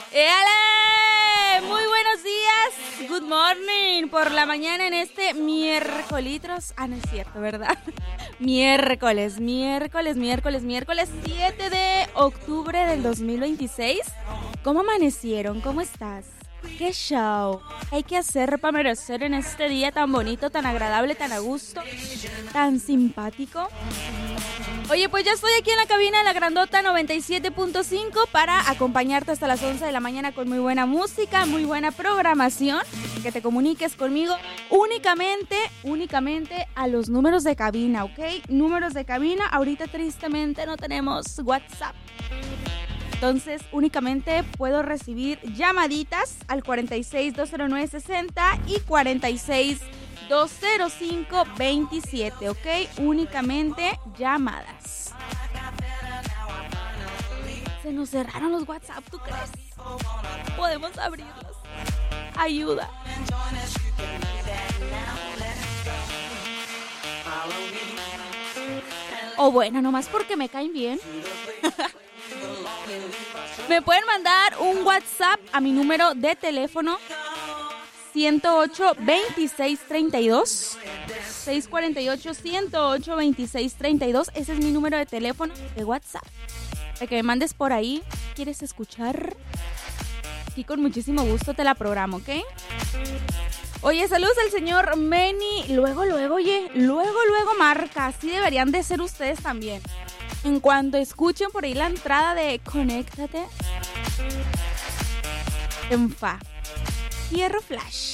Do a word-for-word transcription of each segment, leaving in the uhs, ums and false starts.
¡Éale! Muy buenos días, good morning, por la mañana en este miércoles. Ah, no es cierto, ¿verdad? Miércoles, miércoles, miércoles, miércoles siete de octubre del dos mil veintiséis. ¿Cómo amanecieron? ¿Cómo estás? ¡Qué show! Hay que hacer para merecer en este día tan bonito, tan agradable, tan a gusto, tan simpático. Oye, pues ya estoy aquí en la cabina de la Grandota noventa y siete punto cinco para acompañarte hasta las once de la mañana con muy buena música, muy buena programación. Que te comuniques conmigo únicamente, únicamente a los números de cabina, ¿ok? Números de cabina, ahorita tristemente no tenemos WhatsApp. Entonces, únicamente puedo recibir llamaditas al cuarenta y seis, dos cero nueve, sesenta y cuarenta y seis, dos cero cinco, veintisiete, ¿ok? Únicamente llamadas. Se nos cerraron los WhatsApp, ¿tú crees? Podemos abrirlos. Ayuda. O bueno, nomás porque me caen bien. Me pueden mandar un WhatsApp a mi número de teléfono ciento ocho, veintiséis, treinta y dos, seiscientos cuarenta y ocho, ciento ocho, veintiséis, treinta y dos. Ese es mi número de teléfono de WhatsApp. Para que me mandes por ahí. ¿Quieres escuchar? Aquí con muchísimo gusto te la programo, ¿ok? Oye, saludos al señor Meni. Luego, luego, oye, luego, luego marca. Así deberían de ser ustedes también. En cuanto escuchen por ahí la entrada de Conéctate, en fa, Hierro Flash.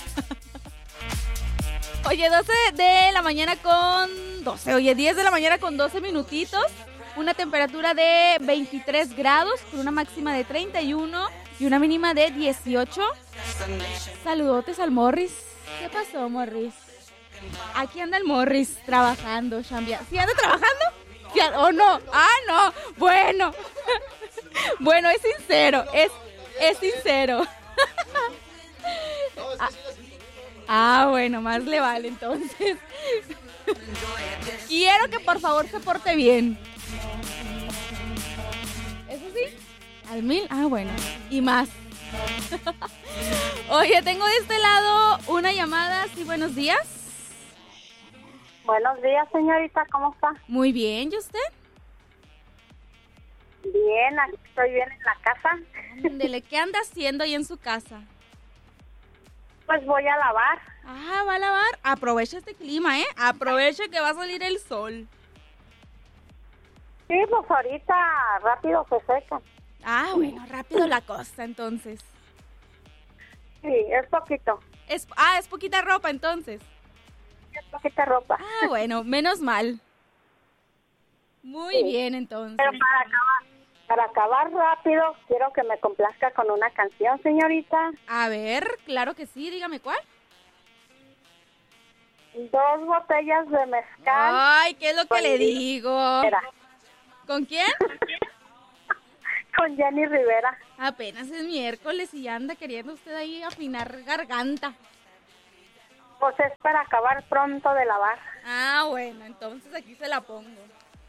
Oye, doce de la mañana con doce, oye, diez de la mañana con doce minutitos. Una temperatura de veintitrés grados, con una máxima de treinta y uno y una mínima de dieciocho. Saludotes al Morris. ¿Qué pasó, Morris? Aquí anda el Morris trabajando, chambeando. ¿Sí anda trabajando? ¿O oh, no? Ah, no. Bueno. Bueno, es sincero. Es, es sincero. Ah, ah, bueno, más le vale entonces. Quiero que por favor se porte bien. ¿Eso sí? ¿Al mil? Ah, bueno. Y más. Oye, tengo de este lado una llamada. Sí, buenos días. Buenos días, señorita, ¿cómo está? Muy bien, ¿y usted? Bien, aquí estoy bien en la casa. Ándele, ¿qué anda haciendo ahí en su casa? Pues voy a lavar. Ah, ¿va a lavar? Aprovecha este clima, ¿eh? Aprovecha que va a salir el sol. Sí, pues ahorita rápido se seca. Ah, bueno, rápido la cosa, entonces. Sí, es poquito. Es, ah, es poquita ropa, entonces. Es poquita ropa. Ah, bueno, menos mal. Muy sí. Bien, entonces. Pero para acabar, para acabar rápido, quiero que me complazca con una canción, señorita. A ver, claro que sí, dígame cuál. Dos botellas de mezcal. Ay, ¿qué es lo que le digo? Rivera. ¿Con quién? Con Jenny Rivera. Apenas es miércoles y ya anda queriendo usted ahí afinar garganta. Pues es para acabar pronto de lavar. Ah, bueno, entonces aquí se la pongo.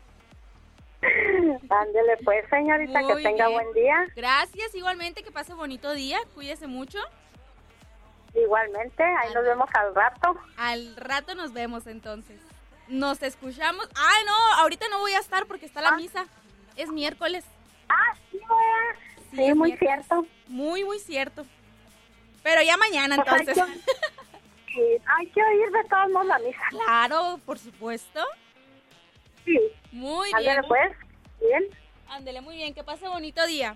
Ándele pues, señorita, muy que tenga bien. Buen día. Gracias, igualmente, que pase bonito día, cuídese mucho. Igualmente, ahí al nos vemos al rato. Al rato nos vemos entonces. Nos escuchamos. Ah, no, ahorita no voy a estar porque está la ah. misa. Es miércoles. Ah, sí, voy Sí, sí muy miércoles. Cierto. Muy, muy cierto. Pero ya mañana, pues entonces. Hay que, sí, hay que oír de todos modos la misa. Claro, por supuesto. Sí. Muy Ándale, bien. pues. Bien. Ándele, muy bien. Que pase bonito día.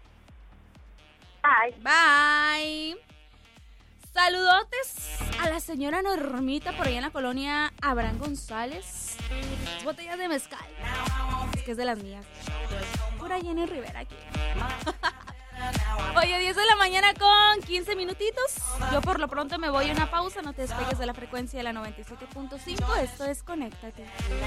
Bye. Bye. Saludotes a la señora Normita por allá en la colonia Abraham González. Botellas de mezcal. Es que es de las mías. Por allá en el Rivera aquí. Oye, diez de la mañana con quince minutitos. Yo por lo pronto me voy a una pausa. No te despegues de la frecuencia de la noventa y siete punto cinco. Esto es Conéctate.